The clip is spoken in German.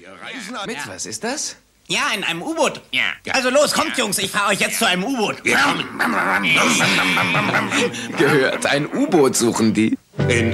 Mit was ist das? Ja, in einem U-Boot. Ja. Also los, kommt, Jungs, ich fahre euch jetzt zu einem U-Boot. Gehört, ein U-Boot suchen die.